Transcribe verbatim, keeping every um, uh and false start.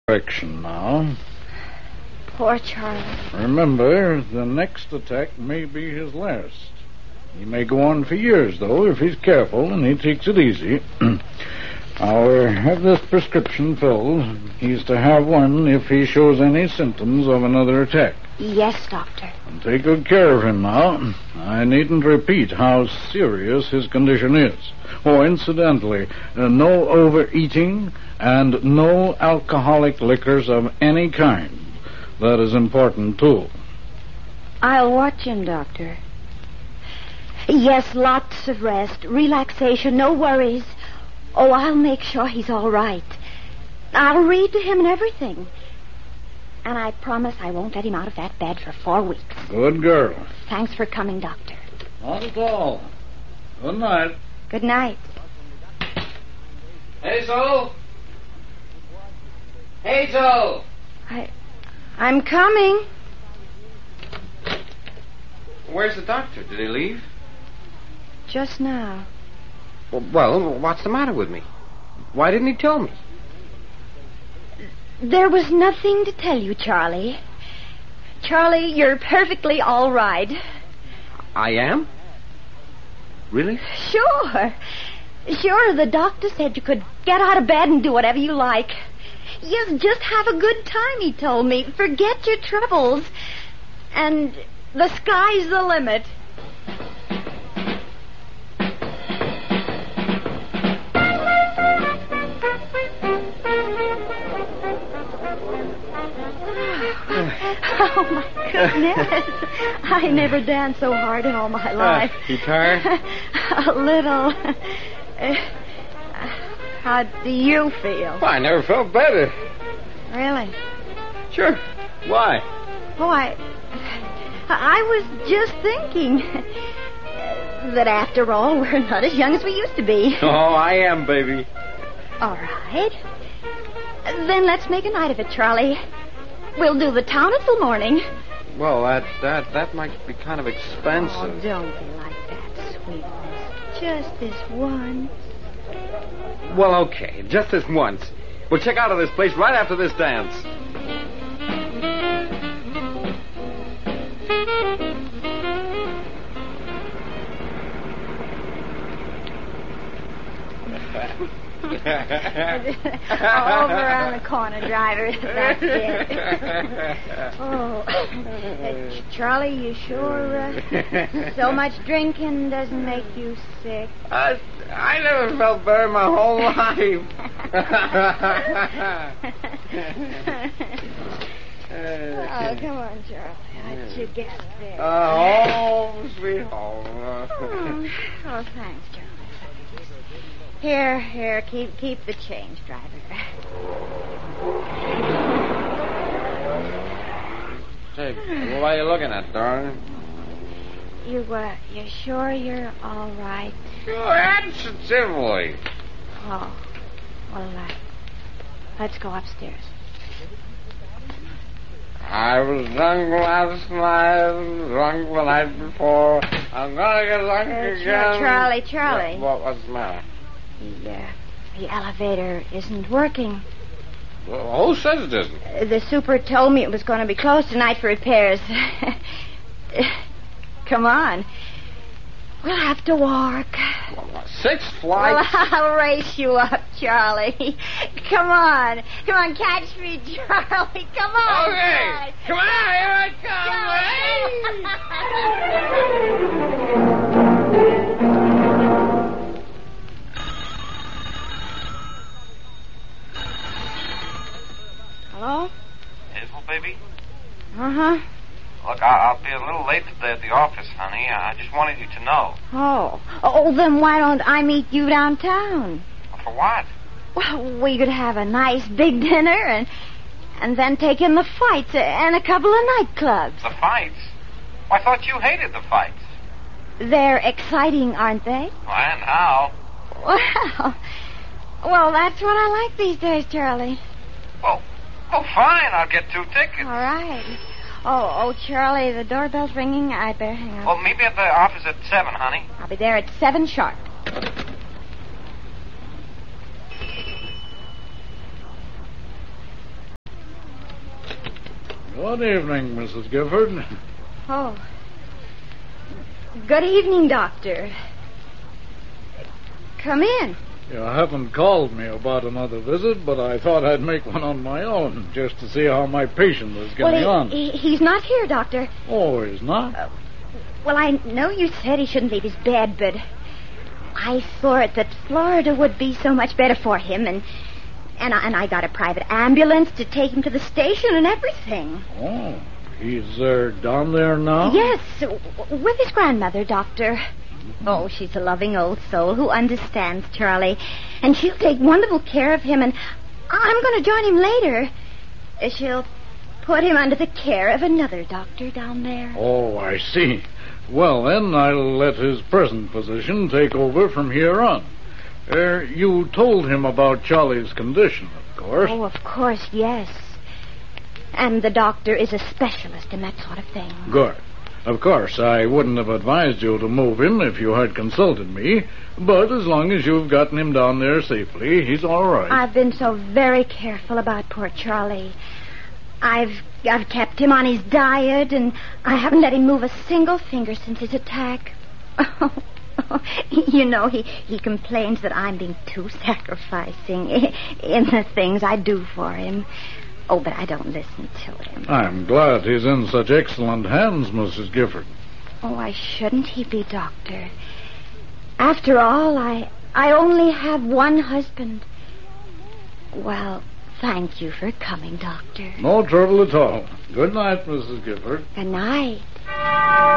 direction now. Poor Charlie. Remember, the next attack may be his last. He may go on for years, though, if he's careful and he takes it easy. I'll have this prescription filled. He's to have one if he shows any symptoms of another attack. Yes, Doctor. And take good care of him now. I needn't repeat how serious his condition is. Oh, incidentally, uh, no overeating and no alcoholic liquors of any kind. That is important, too. I'll watch him, Doctor. Yes, lots of rest, relaxation, no worries. Oh, I'll make sure he's all right. I'll read to him and everything. And I promise I won't let him out of that bed for four weeks. Good girl. Thanks for coming, Doctor. Not at all. Good night. Good night. Hazel! Hazel! I... I'm coming. Where's the doctor? Did he leave? Just now. Well, what's the matter with me? Why didn't he tell me? There was nothing to tell you, Charlie. Charlie, you're perfectly all right. I am? Really? Sure. Sure, the doctor said you could get out of bed and do whatever you like. Yes, just have a good time, he told me. Forget your troubles. And the sky's the limit. Oh, my goodness. I never danced so hard in all my life. Uh, you tired? A little. Uh, how do you feel? Well, I never felt better. Really? Sure. Why? Oh, I... I was just thinking that after all, we're not as young as we used to be. Oh, I am, baby. All right. Then let's make a night of it, Charlie. We'll do the town until morning. Well, that that that might be kind of expensive. Oh, don't be like that, sweetness. Just this once. Well, okay, just this once. We'll check out of this place right after this dance. Over on the corner, driver. That's it. Oh, uh, Charlie, you sure uh, so much drinking doesn't make you sick? I, I never felt better my whole life. Oh, come on, Charlie. How'd you get there? Uh, home, sweet home. Oh, oh, thanks, Charlie. Here, here, keep keep the change, driver. Hey, what are you looking at, darling? You, uh, you sure you're all right? Oh, absolutely. Oh, well, uh, let's go upstairs. I was drunk last night, drunk the night before. I'm gonna get drunk Uh, again. Char- Charlie, Charlie. What, what's the matter? The, uh, the elevator isn't working. Well, who says it isn't? Uh, the super told me it was going to be closed tonight for repairs. Come on. We'll have to walk. Well, what, six Well, flights? I'll race you up, Charlie. Come on. Come on, catch me, Charlie. Come on. Okay. guys. Come on, here I come. Hello? Hazel, baby? Uh-huh. Look, I- I'll be a little late today at the office, honey. I just wanted you to know. Oh. Oh, then why don't I meet you downtown? For what? Well, we could have a nice big dinner and and then take in the fights and a couple of nightclubs. The fights? Well, I thought you hated the fights. They're exciting, aren't they? Well, and how? Well, well, that's what I like these days, Charlie. Well, oh, fine. I'll get two tickets. All right. Oh, oh, Charlie, the doorbell's ringing. I better hang up. Well, meet me at the office at seven, honey. I'll be there at seven sharp. Good evening, Missus Gifford. Oh. Good evening, Doctor. Come in. You haven't called me about another visit, but I thought I'd make one on my own, just to see how my patient was getting well, he, on. He, he's not here, Doctor. Oh, he's not? Uh, well, I know you said he shouldn't leave his bed, but I thought that Florida would be so much better for him, and and I, and I got a private ambulance to take him to the station and everything. Oh, he's uh, down there now? Yes, w- with his grandmother, Doctor. Oh, she's a loving old soul who understands Charlie, and she'll take wonderful care of him, and I'm going to join him later. Uh, She'll put him under the care of another doctor down there. Oh, I see. Well, then, I'll let his present physician take over from here on. Uh, you told him about Charlie's condition, of course. Oh, of course, yes. And the doctor is a specialist in that sort of thing. Good. Of course, I wouldn't have advised you to move him if you had consulted me, but as long as you've gotten him down there safely, he's all right. I've been so very careful about poor Charlie. I've I've kept him on his diet, and I haven't let him move a single finger since his attack. You know, he, he complains that I'm being too sacrificing in the things I do for him. Oh, but I don't listen to him. I'm glad he's in such excellent hands, Missus Gifford. Oh, why shouldn't he be, Doctor? After all, I I only have one husband. Well, thank you for coming, Doctor. No trouble at all. Good night, Missus Gifford. Good night.